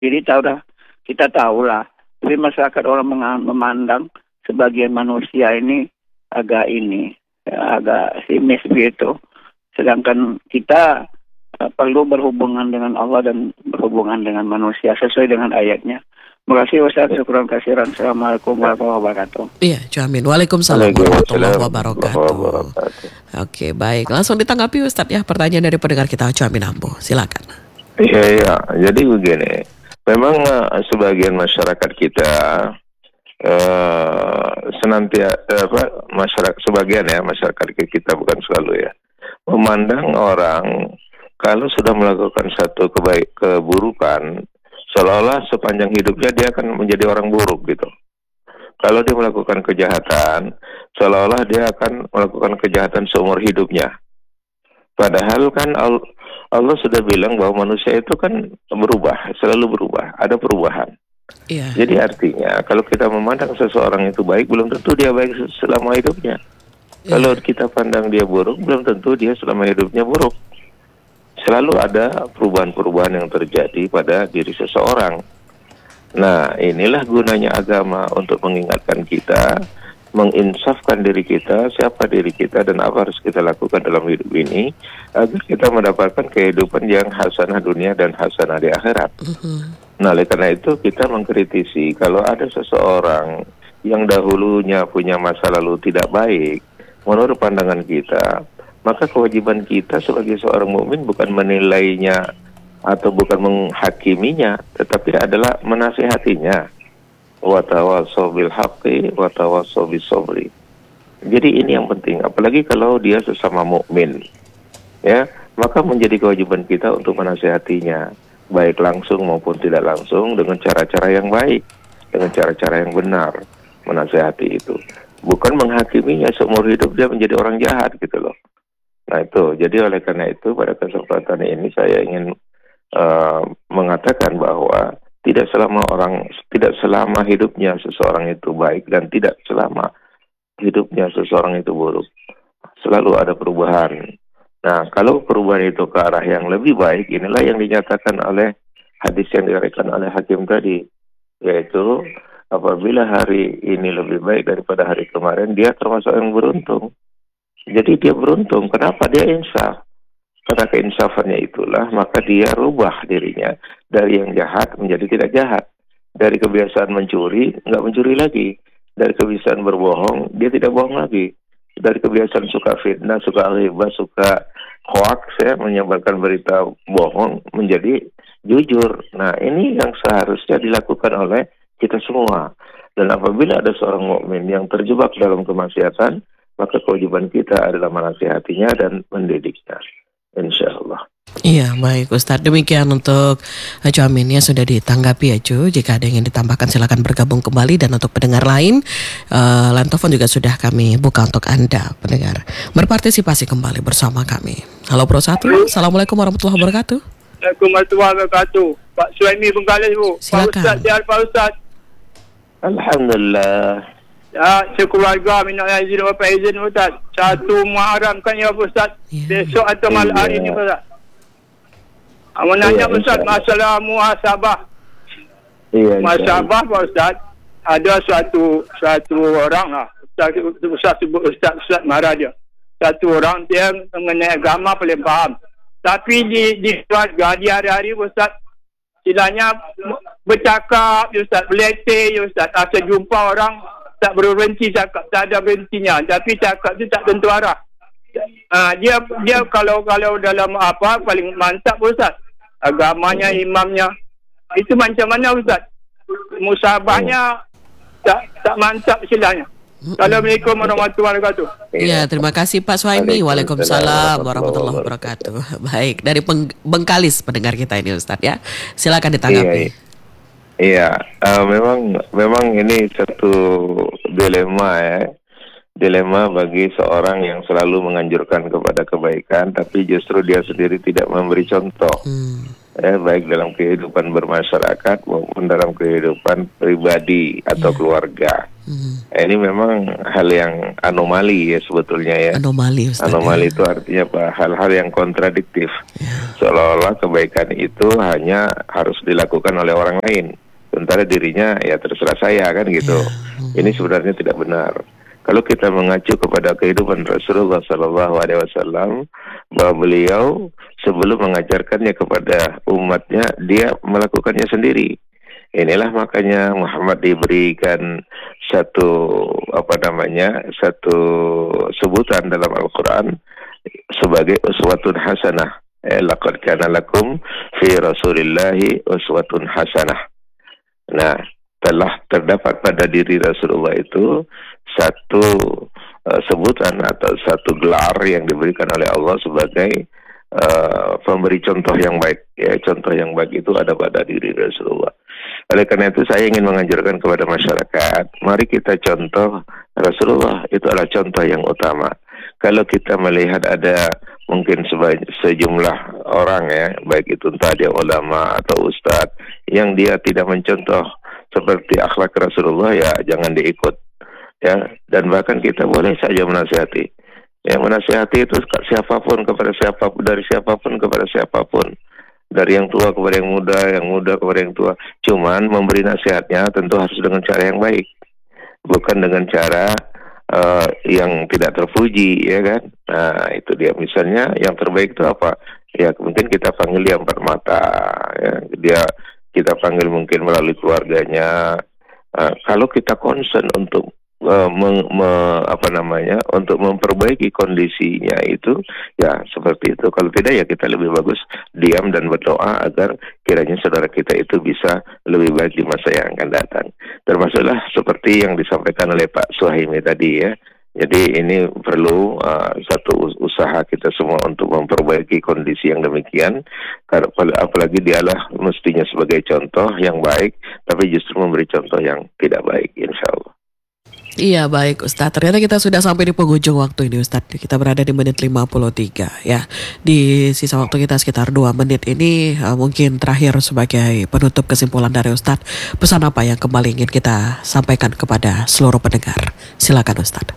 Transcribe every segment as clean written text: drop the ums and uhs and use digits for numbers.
Jadi kita tahu lah, tapi masyarakat orang memandang sebagian manusia ini agak simis begitu. Sedangkan kita perlu berhubungan dengan Allah dan berhubungan dengan manusia sesuai dengan ayatnya. Terima kasih Ustaz, syukuran kasiran. Assalamualaikum warahmatullahi wabarakatuh. Iya, Amin. Waalaikumsalam warahmatullahi wabarakatuh. Oke, baik. Langsung ditanggapi Ustaz ya pertanyaan dari pendengar kita Amin Ambo. Silakan. Iya. Jadi begini, memang sebagian masyarakat kita masyarakat kita bukan selalu ya, memandang orang kalau sudah melakukan satu keburukan, seolah-olah sepanjang hidupnya dia akan menjadi orang buruk gitu. Kalau dia melakukan kejahatan, seolah-olah dia akan melakukan kejahatan seumur hidupnya. Padahal kan Allah sudah bilang bahwa manusia itu kan berubah, selalu berubah, ada perubahan. Yeah. Jadi artinya kalau kita memandang seseorang itu baik, belum tentu dia baik selama hidupnya. Kalau kita pandang dia buruk, belum tentu dia selama hidupnya buruk. Selalu ada perubahan-perubahan yang terjadi pada diri seseorang. Nah, inilah gunanya agama untuk mengingatkan kita, menginsafkan diri kita, siapa diri kita dan apa harus kita lakukan dalam hidup ini agar kita mendapatkan kehidupan yang hasanah dunia dan hasanah di akhirat. Nah, oleh karena itu kita mengkritisi kalau ada seseorang yang dahulunya punya masa lalu tidak baik, menurut pandangan kita, maka kewajiban kita sebagai seorang mukmin bukan menilainya atau bukan menghakiminya, tetapi adalah menasihatinya. Wa tawassaw bil haqqi wa tawassaw bis sabri. Jadi ini yang penting, apalagi kalau dia sesama mukmin. Ya, maka menjadi kewajiban kita untuk menasihatinya, baik langsung maupun tidak langsung dengan cara-cara yang baik, dengan cara-cara yang benar menasihati itu. Bukan menghakiminya seumur hidup dia menjadi orang jahat gitu loh. Nah itu, jadi oleh karena itu pada kesempatan ini saya ingin mengatakan bahwa tidak selama hidupnya seseorang itu baik dan tidak selama hidupnya seseorang itu buruk. Selalu ada perubahan. Nah, kalau perubahan itu ke arah yang lebih baik, inilah yang dinyatakan oleh hadis yang diriwayatkan oleh Hakim tadi, yaitu apabila hari ini lebih baik daripada hari kemarin, dia termasuk yang beruntung. Jadi dia beruntung. Kenapa? Dia insaf. Karena keinsafannya itulah, maka dia rubah dirinya dari yang jahat menjadi tidak jahat. Dari kebiasaan mencuri, nggak mencuri lagi. Dari kebiasaan berbohong, dia tidak bohong lagi. Dari kebiasaan suka fitnah, suka ghibah, suka hoax, menyebarkan berita bohong, menjadi jujur. Nah, ini yang seharusnya dilakukan oleh kita semua. Dan apabila ada seorang mukmin yang terjebak dalam kemaksiatan, maka kewajiban kita adalah menasihatinya dan mendidiknya. InsyaAllah. Iya, baik Ustadz. Demikian untuk Acu Amin ya, sudah ditanggapi ya Cu. Jika ada yang ingin ditambahkan silakan bergabung kembali. Dan untuk pendengar lain, line telepon juga sudah kami buka untuk Anda pendengar berpartisipasi kembali bersama kami. Halo Pro 1, Assalamualaikum warahmatullahi wabarakatuh. Assalamualaikum warahmatullahi wabarakatuh. Pak Suhaimi Bengkalis Bu. Silakan. Pak Ustaz. Alhamdulillah. Ya, sekeluarga minta izin Bapak izin Ustaz. Satu Muharram kan ya Ustaz. Besok atau malam hari ni Ustaz. Awak nanya Ustaz masalah muhasabah. Muhasabah Pak Ustaz. Ada satu orang lah. Ustaz sebut Ustaz marah dia. Satu orang dia mengenai agama paling faham. Tapi di keluarga di hari-hari Ustaz, silanya bercakap Ustaz, beletih Ustaz. Asal jumpa orang tak berhenti cakap, tak ada berhentinya. Tapi cakap tu tak tentu arah. Dia kalau dalam apa paling mantap Ustaz. Agamanya, imamnya. Itu macam mana Ustaz? Musabahnya tak mantap silanya. Assalamualaikum warahmatullahi wabarakatuh. Ya, terima kasih Pak Suhaimi. Waalaikumsalam warahmatullahi wabarakatuh. Baik, dari Bengkalis pendengar kita ini Ustaz ya. Silakan ditanggapi. Iya, memang ini satu dilema ya. Dilema bagi seorang yang selalu menganjurkan kepada kebaikan, tapi justru dia sendiri tidak memberi contoh. Baik dalam kehidupan bermasyarakat maupun dalam kehidupan pribadi atau keluarga. Ini memang hal yang anomali ya sebetulnya ya. Anomali, Ustaz. Anomali itu artinya apa? Hal-hal yang kontradiktif. Seolah-olah kebaikan itu hanya harus dilakukan oleh orang lain, sementara dirinya ya terserah saya kan gitu. Ini sebenarnya tidak benar. Kalau kita mengacu kepada kehidupan Rasulullah SAW, bahwa beliau sebelum mengajarkannya kepada umatnya, dia melakukannya sendiri. Inilah makanya Muhammad diberikan satu satu sebutan dalam Al-Quran sebagai uswatun hasanah. Laqad kana lakum fi Rasulillahi uswatun hasanah. Nah, telah terdapat pada diri Rasulullah itu satu sebutan atau satu gelar yang diberikan oleh Allah sebagai pemberi contoh yang baik. Ya, contoh yang baik itu ada pada diri Rasulullah. Oleh karena itu saya ingin menganjurkan kepada masyarakat, mari kita contoh Rasulullah, itu adalah contoh yang utama. Kalau kita melihat ada mungkin sejumlah orang ya, baik itu entah dia ulama atau ustadz, yang dia tidak mencontoh seperti akhlak Rasulullah, ya jangan diikut. Ya, dan bahkan kita boleh saja menasihati. Yang menasihati itu siapapun kepada siapapun, dari siapapun kepada siapapun. Dari yang tua kepada yang muda kepada yang tua. Cuman memberi nasihatnya tentu harus dengan cara yang baik. Bukan dengan cara yang tidak terpuji, ya kan? Nah, itu dia. Misalnya yang terbaik itu apa? Ya, mungkin kita panggil dia empat mata. Ya. Kita panggil mungkin melalui keluarganya. Kalau kita concern untuk untuk memperbaiki kondisinya itu, ya seperti itu. Kalau tidak, ya kita lebih bagus diam dan berdoa agar kiranya saudara kita itu bisa lebih baik di masa yang akan datang. Termasuklah seperti yang disampaikan oleh Pak Suhaimi tadi ya. Jadi ini perlu satu usaha kita semua untuk memperbaiki kondisi yang demikian. Apalagi dialah mestinya sebagai contoh yang baik, tapi justru memberi contoh yang tidak baik, insya Allah. Iya, baik Ustadz, ternyata kita sudah sampai di penghujung waktu ini Ustadz. Kita berada di menit 53 ya. Di sisa waktu kita sekitar 2 menit ini, mungkin terakhir sebagai penutup kesimpulan dari Ustadz, pesan apa yang kembali ingin kita sampaikan kepada seluruh pendengar? Silakan Ustadz.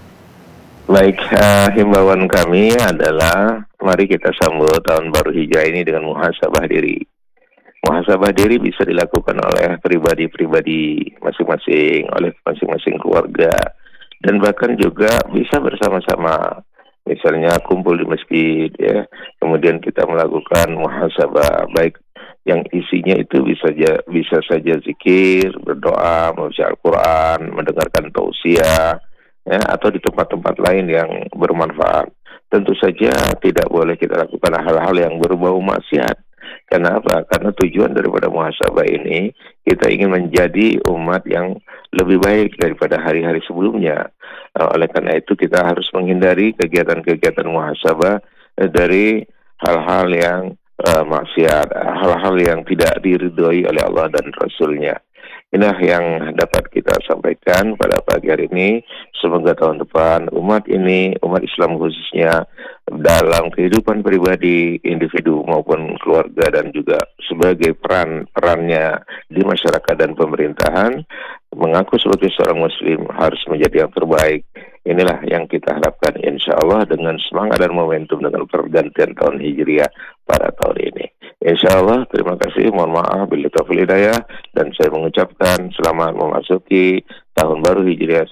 Baik, himbauan kami adalah mari kita sambut tahun baru Hijrah ini dengan muhasabah diri. Muhasabah diri bisa dilakukan oleh pribadi-pribadi masing-masing, oleh masing-masing keluarga, dan bahkan juga bisa bersama-sama. Misalnya kumpul di masjid, ya, kemudian kita melakukan muhasabah, baik yang isinya itu bisa saja zikir, berdoa, membaca Al-Quran, mendengarkan tausiah, ya, atau di tempat-tempat lain yang bermanfaat. Tentu saja tidak boleh kita lakukan hal-hal yang berbau maksiat. Karena apa? Karena tujuan daripada muhasabah ini, kita ingin menjadi umat yang lebih baik daripada hari-hari sebelumnya. Oleh karena itu kita harus menghindari kegiatan-kegiatan muhasabah dari hal-hal yang maksiat, hal-hal yang tidak diridhoi oleh Allah dan Rasulnya. Inilah yang dapat kita sampaikan pada pagi hari ini. Semoga tahun depan umat ini, umat Islam khususnya, dalam kehidupan pribadi, individu maupun keluarga, dan juga sebagai perannya di masyarakat dan pemerintahan, mengaku sebagai seorang muslim harus menjadi yang terbaik. Inilah yang kita harapkan, insya Allah, dengan semangat dan momentum dengan pergantian tahun Hijriah pada tahun ini. Insya Allah, terima kasih, mohon maaf bila taufiq hidayah, dan saya mengucapkan selamat memasuki tahun baru Hijriah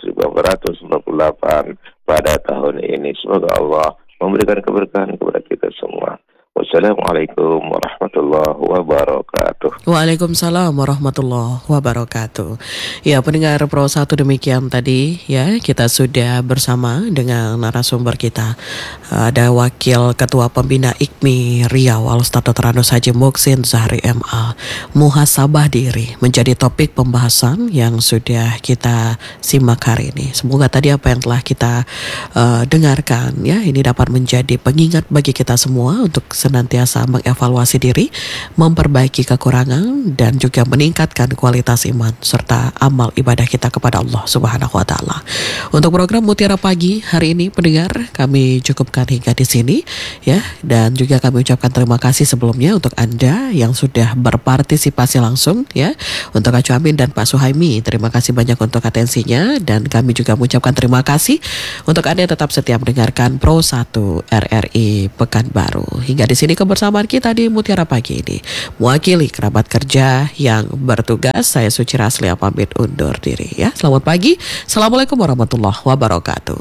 1448 pada tahun ini. Semoga Allah memberikan keberkahan kepada kita semua. Wassalamualaikum warahmatullahi wabarakatuh. Waalaikumsalam warahmatullahi wabarakatuh. Ya, pendengar Pro 1, demikian tadi ya, kita sudah bersama dengan narasumber kita. Ada Wakil Ketua Pembina IKMI Riau, Al-Ustadz Dr. Anus Haji Muhsin Zahri MA. Muhasabah diri menjadi topik pembahasan yang sudah kita simak hari ini. Semoga tadi apa yang telah kita dengarkan ya, ini dapat menjadi pengingat bagi kita semua untuk senantiasa mengevaluasi diri, memperbaiki kekurangan, dan juga meningkatkan kualitas iman serta amal ibadah kita kepada Allah Subhanahu wa Ta'ala. Untuk program Mutiara Pagi hari ini, pendengar, kami cukupkan hingga di sini ya, dan juga kami ucapkan terima kasih sebelumnya untuk Anda yang sudah berpartisipasi langsung ya. Untuk Kak Amin dan Pak Suhaimi, terima kasih banyak untuk atensinya, dan kami juga mengucapkan terima kasih untuk Anda yang tetap setia mendengarkan Pro 1 RRI Pekanbaru. Hingga di sini kebersamaan kita di Mutiara Pagi ini. Mewakili kerabat kerja yang bertugas, saya Suci Raslia pamit undur diri ya. Selamat pagi. Assalamualaikum warahmatullahi wabarakatuh.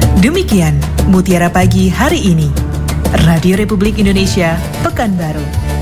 Demikian Mutiara Pagi hari ini. Radio Republik Indonesia Pekanbaru.